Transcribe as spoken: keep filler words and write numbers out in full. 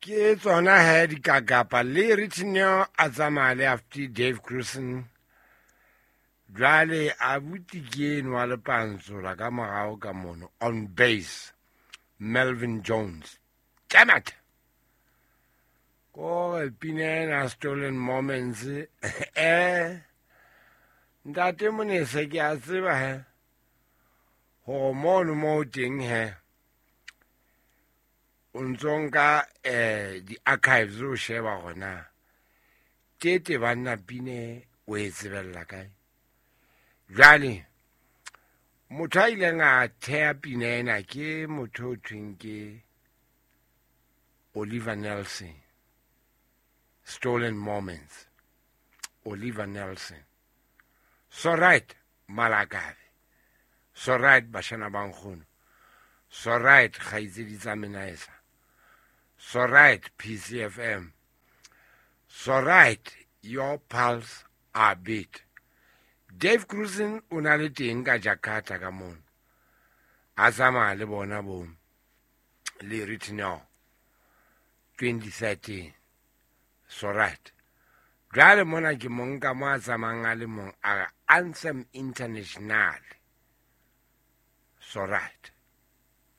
ke tsona he dikakapa le Ritinho a tsamaya le after Dave Grusin jwale a butikeng wa lepantsola ka morao ka mono on base Melvin Jones. Damn it! Ko Pinena Stolen Moments eh ntate monese ke a tseba he ho mono mo teng he untsonga eh di archives o sheba gona tete banna Pine o e tsebella kae jwale motho a ileng a thea Pinena ke motho o thweng ke Oliver Nelson. Stolen Moments, Oliver Nelson. So right, Malagave. So right, Bashana Bankhun. So right, Khaizidi Zaminaisa. So right, P C F M. So right, your pulse are beat. Dave Grusin unaliting ka Jakarta kamon. Azama le bona bom. Le Ritinho. twenty thirteen. So right. Jwale mona ke monka mo a tsamayang a le mong a Anthem International. So right.